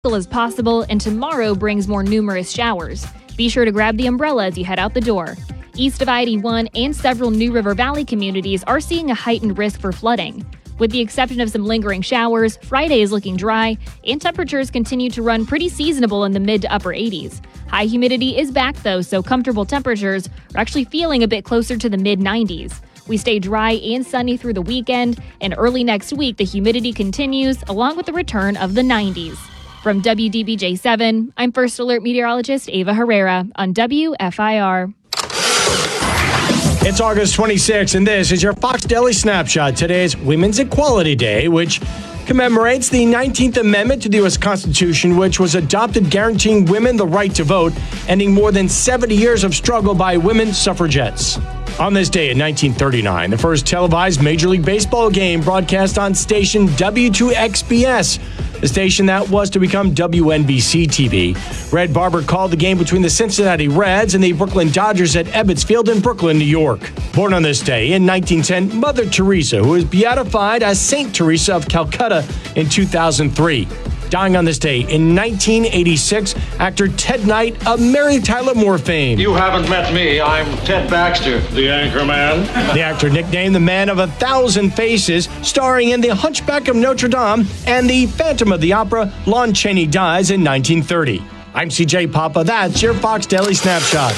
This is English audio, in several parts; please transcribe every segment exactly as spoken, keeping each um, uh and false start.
as possible, and tomorrow brings more numerous showers. Be sure to grab the umbrella as you head out the door. East of I eighty-one and several New River Valley communities are seeing a heightened risk for flooding. With the exception of some lingering showers, Friday is looking dry, and temperatures continue to run pretty seasonable in the mid to upper eighties. High humidity is back though, so comfortable temperatures are actually feeling a bit closer to the mid nineties. We stay dry and sunny through the weekend, and early next week the humidity continues, along with the return of the nineties. From W D B J seven, I'm First Alert meteorologist Ava Herrera on W F I R. It's August twenty-sixth, and this is your Fox Daily Snapshot. Today is Women's Equality Day, which commemorates the nineteenth Amendment to the U S Constitution, which was adopted guaranteeing women the right to vote, ending more than seventy years of struggle by women suffragettes. On this day in nineteen thirty-nine, the first televised Major League Baseball game broadcast on station W two X B S, the station that was to become W N B C T V. Red Barber called the game between the Cincinnati Reds and the Brooklyn Dodgers at Ebbets Field in Brooklyn, New York. Born on this day in nineteen ten, Mother Teresa, who was beatified as Saint Teresa of Calcutta in two thousand three. Dying on this day in nineteen eighty-six, actor Ted Knight of Mary Tyler Moore fame. You haven't met me. I'm Ted Baxter, the anchor man. The actor nicknamed the Man of a Thousand Faces, starring in The Hunchback of Notre Dame and The Phantom of the Opera, Lon Chaney dies in nineteen thirty. I'm C J Papa. That's your Fox Daily Snapshot.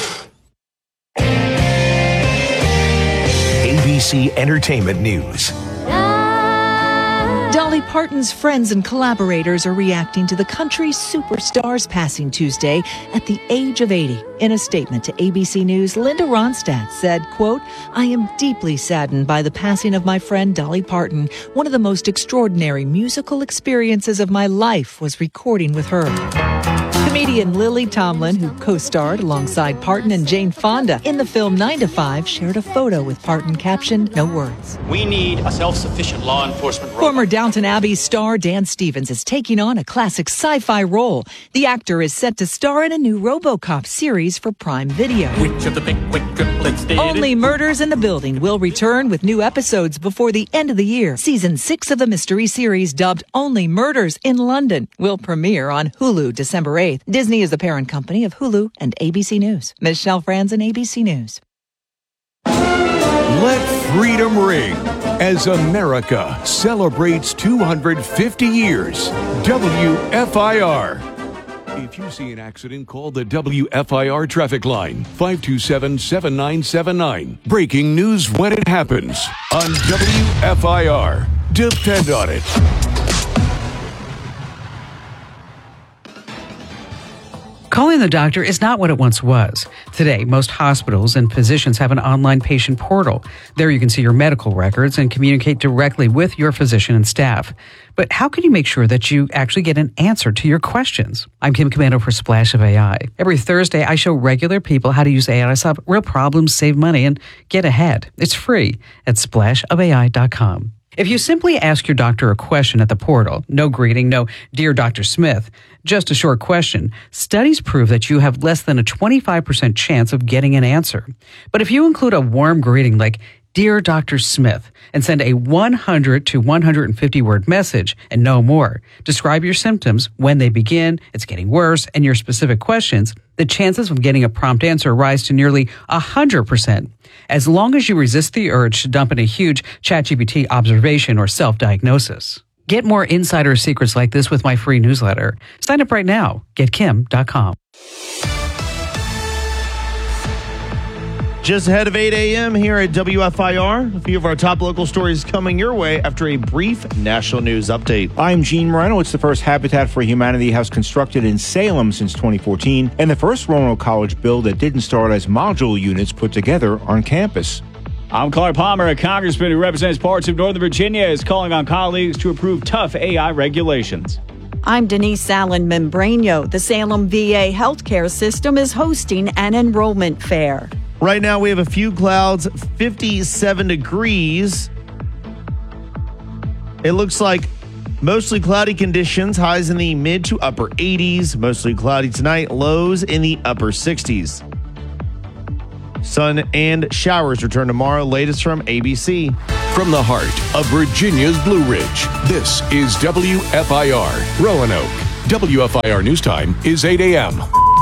A B C Entertainment News. Dolly Parton's friends and collaborators are reacting to the country's superstar's passing Tuesday at the age of eighty. In a statement to A B C News, Linda Ronstadt said, quote, "I am deeply saddened by the passing of my friend Dolly Parton. One of the most extraordinary musical experiences of my life was recording with her." Comedian Lily Tomlin, who co-starred alongside Parton and Jane Fonda in the film nine to five, shared a photo with Parton captioned, "No words." We need a self-sufficient law enforcement robot. Former Downton Abbey star Dan Stevens is taking on a classic sci-fi role. The actor is set to star in a new RoboCop series for Prime Video. Which of the big quick triplets did Only it? Murders in the Building will return with new episodes before the end of the year. Season six of the mystery series, dubbed Only Murders in London, will premiere on Hulu December eighth. Disney is the parent company of Hulu and A B C News. Michelle Franzen, A B C News. Let freedom ring as America celebrates two hundred fifty years. W F I R. If you see an accident, call the W F I R traffic line, five two seven, seven nine seven nine. Breaking news when it happens on W F I R. Depend on it. Calling the doctor is not what it once was. Today, most hospitals and physicians have an online patient portal. There you can see your medical records and communicate directly with your physician and staff. But how can you make sure that you actually get an answer to your questions? I'm Kim Commando for Splash of A I. Every Thursday, I show regular people how to use A I to solve real problems, save money, and get ahead. It's free at splash of A I dot com. If you simply ask your doctor a question at the portal, no greeting, no "Dear Doctor Smith," just a short question, studies prove that you have less than a twenty-five percent chance of getting an answer. But if you include a warm greeting like "Dear Doctor Smith," and send a one hundred to one hundred fifty word message and no more, describe your symptoms, when they begin, it's getting worse, and your specific questions, the chances of getting a prompt answer rise to nearly one hundred percent. As long as you resist the urge to dump in a huge ChatGPT observation or self-diagnosis. Get more insider secrets like this with my free newsletter. Sign up right now. get kim dot com. Just ahead of eight a.m. here at W F I R, a few of our top local stories coming your way after a brief national news update. I'm Gene Moreno. It's the first Habitat for Humanity house constructed in Salem since twenty fourteen, and the first Roanoke College build that didn't start as module units put together on campus. I'm Clark Palmer. A congressman who represents parts of Northern Virginia is calling on colleagues to approve tough A I regulations. I'm Denise Allen Membranio. The Salem V A healthcare system is hosting an enrollment fair. Right now, we have a few clouds, fifty-seven degrees. It looks like mostly cloudy conditions, highs in the mid to upper eighties. Mostly cloudy tonight, lows in the upper sixties. Sun and showers return tomorrow, latest from A B C. From the heart of Virginia's Blue Ridge, this is W F I R, Roanoke. W F I R News Time is eight a.m.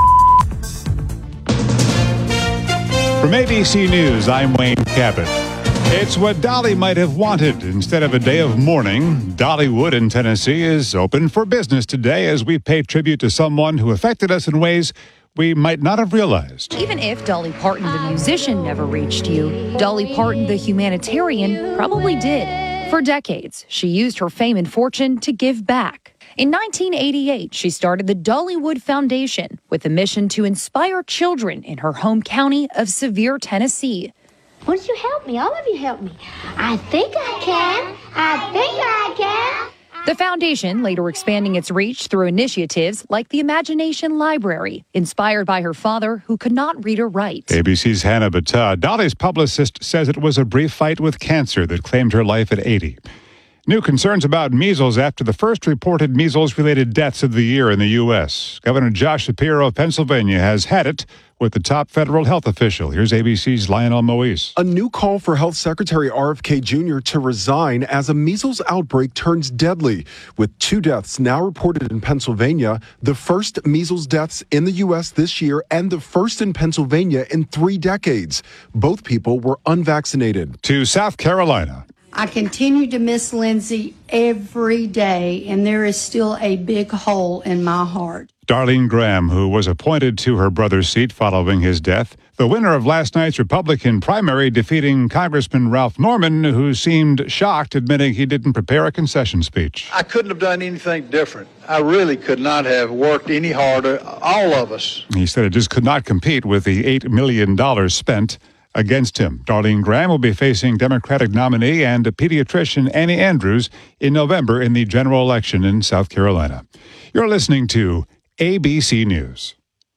From A B C News, I'm Wayne Cabot. It's what Dolly might have wanted. Instead of a day of mourning, Dollywood in Tennessee is open for business today as we pay tribute to someone who affected us in ways we might not have realized. Even if Dolly Parton, the musician, never reached you, Dolly Parton, the humanitarian, probably did. For decades, she used her fame and fortune to give back. In nineteen eighty-eight, she started the Dollywood Foundation with a mission to inspire children in her home county of Sevier, Tennessee. Won't you help me? All of you help me. I think I can. I think I can. The foundation later expanding its reach through initiatives like the Imagination Library, inspired by her father who could not read or write. A B C's Hannah Battah. Dolly's publicist says it was a brief fight with cancer that claimed her life at eighty. New concerns about measles after the first reported measles-related deaths of the year in the U S. Governor Josh Shapiro of Pennsylvania has had it with the top federal health official. Here's A B C's Lionel Moise. A new call for Health Secretary R F K Junior to resign as a measles outbreak turns deadly. With two deaths now reported in Pennsylvania, the first measles deaths in the U S this year and the first in Pennsylvania in three decades. Both people were unvaccinated. To South Carolina. I continue to miss Lindsay every day, and there is still a big hole in my heart. Darlene Graham, who was appointed to her brother's seat following his death, the winner of last night's Republican primary, defeating Congressman Ralph Norman, who seemed shocked, admitting he didn't prepare a concession speech. I couldn't have done anything different. I really could not have worked any harder, all of us. He said it just could not compete with the eight million dollars spent against him. Darlene Graham will be facing Democratic nominee and pediatrician Annie Andrews in November in the general election in South Carolina. You're listening to A B C News.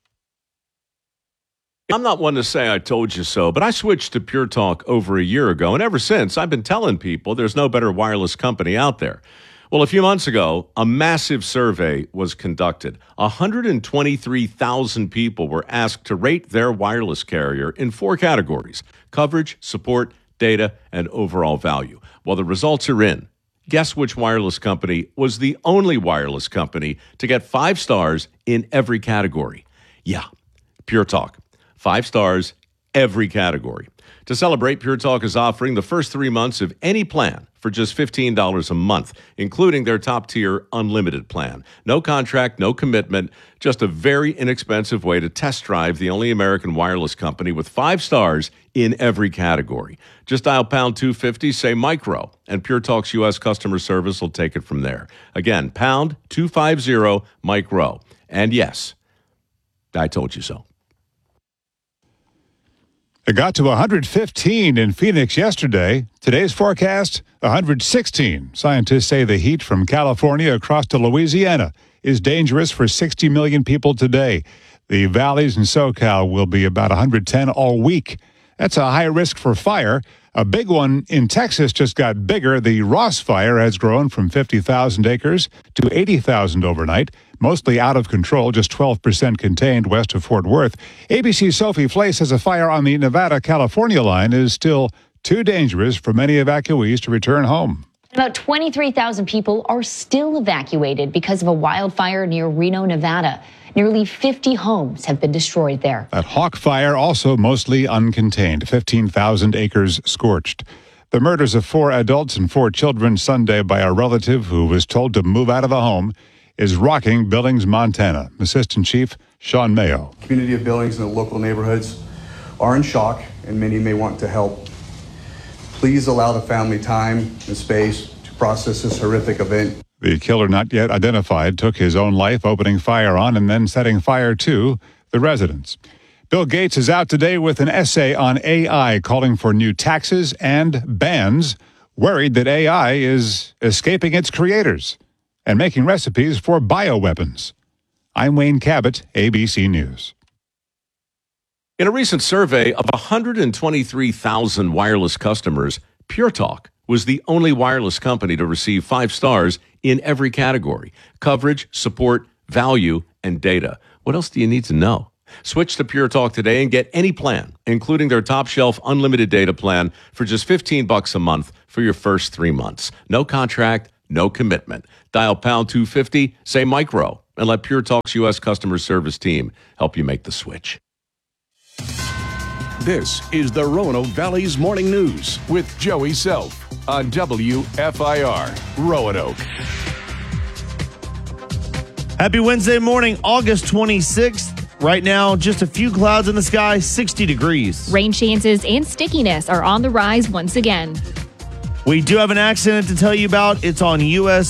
I'm not one to say I told you so, but I switched to Pure Talk over a year ago, and ever since, I've been telling people there's no better wireless company out there. Well, a few months ago, a massive survey was conducted. one hundred twenty-three thousand people were asked to rate their wireless carrier in four categories: coverage, support, data, and overall value. Well, the results are in. Guess which wireless company was the only wireless company to get five stars in every category? Yeah, Pure Talk. Five stars, every category. To celebrate, Pure Talk is offering the first three months of any plan for just fifteen dollars a month, including their top-tier unlimited plan. No contract, no commitment, just a very inexpensive way to test drive the only American wireless company with five stars in every category. Just dial pound two fifty, say micro, and Pure Talk's U S customer service will take it from there. Again, pound two fifty, micro. And yes, I told you so. It got to one hundred fifteen in Phoenix yesterday. Today's forecast, one hundred sixteen. Scientists say the heat from California across to Louisiana is dangerous for sixty million people today. The valleys in SoCal will be about one hundred ten all week. That's a high risk for fire. A big one in Texas just got bigger. The Ross Fire has grown from fifty thousand acres to eighty thousand overnight, mostly out of control, just twelve percent contained west of Fort Worth. A B C's Sophie Flay says a fire on the Nevada-California line is still too dangerous for many evacuees to return home. About twenty-three thousand people are still evacuated because of a wildfire near Reno, Nevada. Nearly fifty homes have been destroyed there. That Hawk Fire also mostly uncontained, fifteen thousand acres scorched. The murders of four adults and four children Sunday by a relative who was told to move out of the home is rocking Billings, Montana. Assistant Chief Sean Mayo. Community of Billings and the local neighborhoods are in shock, and many may want to help. Please allow the family time and space to process this horrific event. The killer, not yet identified, took his own life, opening fire on and then setting fire to the residents. Bill Gates is out today with an essay on A I, calling for new taxes and bans, worried that A I is escaping its creators and making recipes for bioweapons. I'm Wayne Cabot, A B C News. In a recent survey of one hundred twenty-three thousand wireless customers, Pure Talk was the only wireless company to receive five stars in every category: coverage, support, value, and data. What else do you need to know? Switch to Pure Talk today and get any plan, including their top shelf unlimited data plan, for just fifteen bucks a month for your first three months. No contract, no commitment. Dial pound two fifty, say micro, and let Pure Talk's U S customer service team help you make the switch. This is the Roanoke Valley's Morning News with Joey Self on W F I R Roanoke. Happy Wednesday morning, August twenty-sixth. Right now, just a few clouds in the sky, sixty degrees. Rain chances and stickiness are on the rise once again. We do have an accident to tell you about. It's on U S